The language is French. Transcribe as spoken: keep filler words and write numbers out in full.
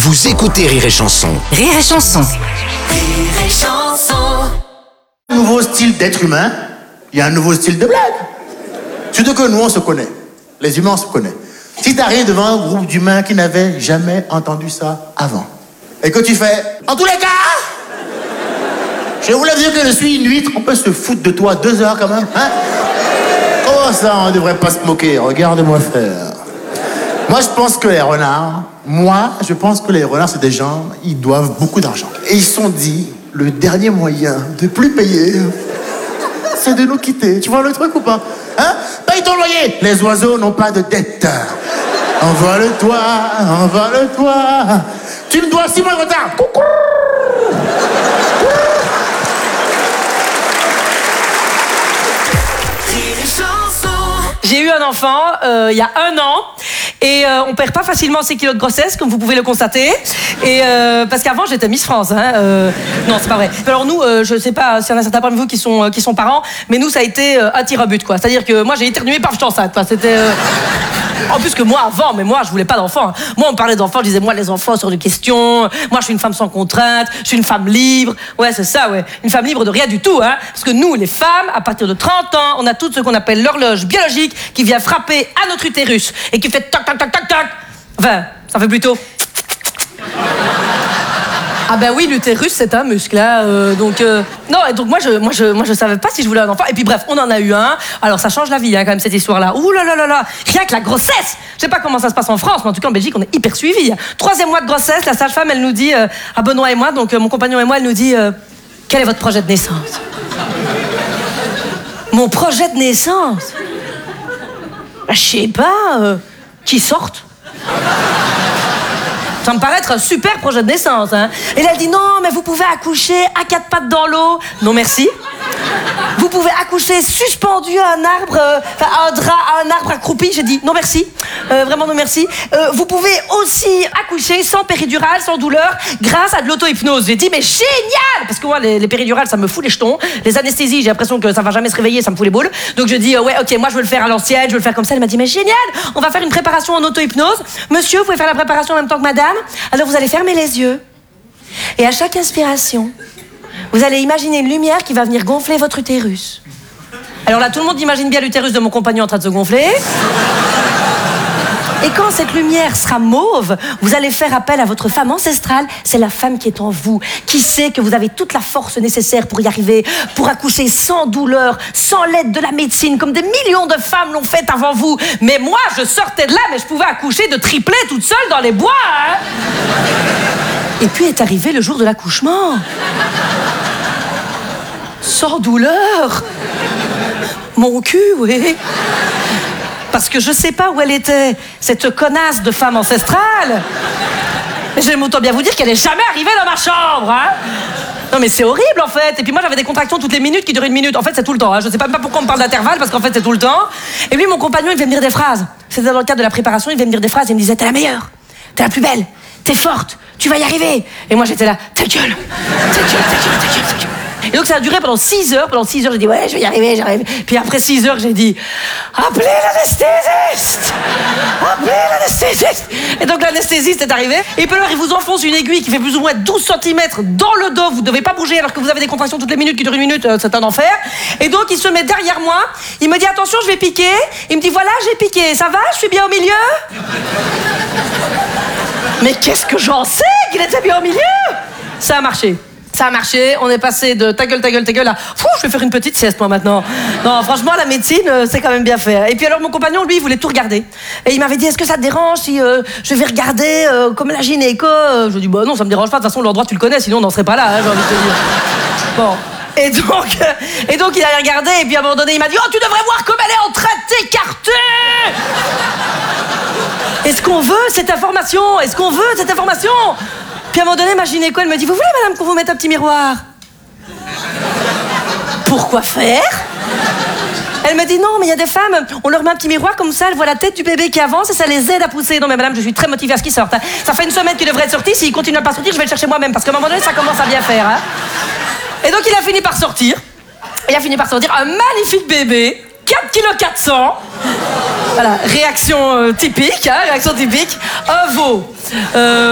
Vous écoutez Rire et Chanson. Rire et Chanson. Rire et Chanson. Un nouveau style d'être humain, il y a un nouveau style de blague. Surtout que nous, on se connaît. Les humains, on se connaît. Si t'arrives devant un groupe d'humains qui n'avaient jamais entendu ça avant, et que tu fais, en tous les cas, je voulais dire que je suis une huître, on peut se foutre de toi deux heures quand même, hein? Comment ça, on ne devrait pas se moquer? Regarde-moi faire. Moi, je pense que les renards, moi, je pense que les renards, c'est des gens, ils doivent beaucoup d'argent. Et ils se sont dit, le dernier moyen de plus payer, c'est de nous quitter. Tu vois le truc ou pas? Hein? Paye ton loyer. Les oiseaux n'ont pas de dette. Envole-toi, envole-toi. Tu me dois six mois de retard. Coucou. Rire et Chanson. J'ai eu un enfant euh, il y a un an et euh, on perd pas facilement ses kilos de grossesse comme vous pouvez le constater et euh, parce qu'avant j'étais Miss France hein, euh, non c'est pas vrai. Alors nous euh, je sais pas s'il y en a certains parmi vous qui sont euh, qui sont parents mais nous ça a été euh, un tir à but quoi. C'est-à-dire que moi j'ai éternué paf j'étais enceinte quoi. C'était euh... en plus que moi avant mais moi je voulais pas d'enfants. Hein. Moi on me parlait d'enfants je disais moi les enfants sur de questions. Moi je suis une femme sans contrainte, je suis une femme libre. Ouais c'est ça ouais, une femme libre de rien du tout hein parce que nous les femmes à partir de trente ans on a tout ce qu'on appelle l'horloge biologique qui vient frapper à notre utérus et qui fait tac tac tac tac tac. Enfin, ça fait plutôt. Ah ben oui, l'utérus c'est un muscle, hein, euh, donc euh... non et donc moi je moi je moi je savais pas si je voulais un enfant et puis bref on en a eu un. Alors ça change la vie hein, quand même cette histoire-là. Ouh là là là là, rien que la grossesse. Je sais pas comment ça se passe en France, mais en tout cas en Belgique on est hyper suivis. Troisième mois de grossesse, la sage-femme elle nous dit euh, à Benoît et moi, donc euh, mon compagnon et moi, elle nous dit euh, quel est votre projet de naissance? Mon projet de naissance? Je sais pas, euh, qui sorte. Ça me paraît être un super projet de naissance. Hein. Et là, elle dit non, mais vous pouvez accoucher à quatre pattes dans l'eau. Non, merci. Vous pouvez accoucher suspendu à un arbre, euh, à un drap, à un arbre accroupi. J'ai dit non, merci. Euh, vraiment non, merci. Euh, vous pouvez aussi accoucher sans péridurale, sans douleur, grâce à de l'auto-hypnose. J'ai dit mais génial. Parce que moi, les, les péridurales, ça me fout les jetons. Les anesthésies, j'ai l'impression que ça va jamais se réveiller, ça me fout les boules. Donc je dis euh, ouais, ok, moi je veux le faire à l'ancienne, je veux le faire comme ça. Elle m'a dit mais génial. On va faire une préparation en auto-hypnose. Monsieur, vous pouvez faire la préparation en même temps que madame. Alors vous allez fermer les yeux et à chaque inspiration, vous allez imaginer une lumière qui va venir gonfler votre utérus. Alors là, tout le monde imagine bien l'utérus de mon compagnon en train de se gonfler. Et quand cette lumière sera mauve, vous allez faire appel à votre femme ancestrale. C'est la femme qui est en vous, qui sait que vous avez toute la force nécessaire pour y arriver, pour accoucher sans douleur, sans l'aide de la médecine, comme des millions de femmes l'ont fait avant vous. Mais moi, je sortais de là, mais je pouvais accoucher de triplés toute seule dans les bois. Hein. Et puis est arrivé le jour de l'accouchement. Sans douleur. Mon cul, oui. Parce que je sais pas où elle était, cette connasse de femme ancestrale. Mais j'aime autant bien vous dire qu'elle est jamais arrivée dans ma chambre, hein. Non mais c'est horrible en fait. Et puis moi j'avais des contractions toutes les minutes qui duraient une minute. En fait c'est tout le temps, hein. Je sais pas même pas pourquoi on me parle d'intervalle parce qu'en fait c'est tout le temps. Et lui mon compagnon il devait me dire des phrases. C'était dans le cadre de la préparation, il devait me dire des phrases. Il me disait t'es la meilleure, t'es la plus belle, t'es forte, tu vas y arriver. Et moi j'étais là, ta gueule, ta gueule, ta gueule, ta gueule, ta gueule. Et donc ça a duré pendant six heures. Pendant six heures, j'ai dit ouais, je vais y arriver, j'arrive. Puis après six heures, j'ai dit appelez l'anesthésiste, appelez l'anesthésiste. Et donc l'anesthésiste est arrivé. Et puis alors il vous enfonce une aiguille qui fait plus ou moins douze centimètres dans le dos. Vous devez pas bouger alors que vous avez des contractions toutes les minutes qui durent une minute. Euh, c'est un enfer. Et donc il se met derrière moi. Il me dit attention, je vais piquer. Il me dit voilà, j'ai piqué. Ça va, je suis bien au milieu. Mais qu'est-ce que j'en sais qu'il était bien au milieu? Ça a marché. Ça a marché, on est passé de ta gueule, ta gueule, ta gueule à fou, je vais faire une petite sieste moi maintenant. Non, franchement, la médecine, euh, c'est quand même bien fait. Et puis alors, mon compagnon, lui, il voulait tout regarder. Et il m'avait dit, est-ce que ça te dérange si euh, je vais regarder euh, comme la gynéco? Je lui ai dit, bah non, ça me dérange pas, de toute façon, l'endroit, tu le connais, sinon on n'en serait pas là, hein, j'ai envie de te dire. Bon. Et donc, euh, et donc, il a regardé, et puis à un moment donné, il m'a dit, oh, tu devrais voir comme elle est en train de t'écarter! Est-ce qu'on veut cette information? Est-ce qu'on veut cette information? Puis à un moment donné, ma gynéco, elle me dit, vous voulez, madame, qu'on vous mette un petit miroir? Pourquoi faire? Elle me dit, non, mais il y a des femmes, on leur met un petit miroir comme ça, elles voient la tête du bébé qui avance et ça les aide à pousser. Non, mais madame, je suis très motivée à ce qu'ils sortent. Hein. Ça fait une semaine qu'il devrait être sorti, s'il continue à pas sortir, je vais le chercher moi-même, parce qu'à un moment donné, ça commence à bien faire. Hein. Et donc, il a fini par sortir. Il a fini par sortir un magnifique bébé, quatre virgule quatre kilos. Voilà, réaction euh, typique, hein, réaction typique. Un veau. Euh,